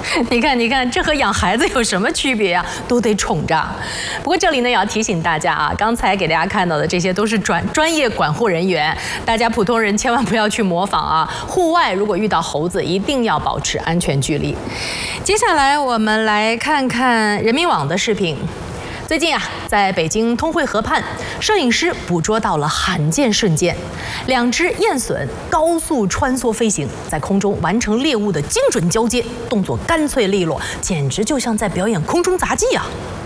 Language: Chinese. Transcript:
你看，这和养孩子有什么区别啊？都得宠着。不过这里呢也要提醒大家啊，刚才给大家看到的这些都是专业管护人员，大家普通人千万不要去模仿啊。户外如果遇到猴子，一定要保持安全距离。接下来我们来看看人民网的视频。最近啊，在北京通惠河畔，摄影师捕捉到了罕见瞬间，2只雁隼高速穿梭飞行，在空中完成猎物的精准交接，动作干脆利落，简直就像在表演空中杂技啊！